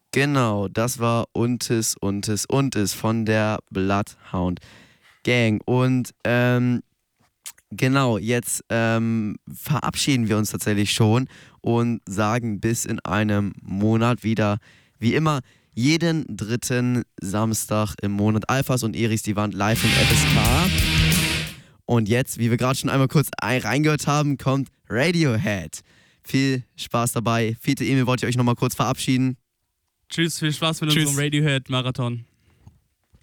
Genau, das war Untes von der Bloodhound Gang. Und genau, jetzt verabschieden wir uns tatsächlich schon und sagen bis in einem Monat wieder, wie immer, jeden dritten Samstag im Monat. Alphas und Eris, die waren live im FSK. Und jetzt, wie wir gerade schon einmal kurz reingehört haben, kommt Radiohead. Viel Spaß dabei. Fiete, Emil, wollt ihr euch nochmal kurz verabschieden? Tschüss, viel Spaß mit unserem Radiohead-Marathon.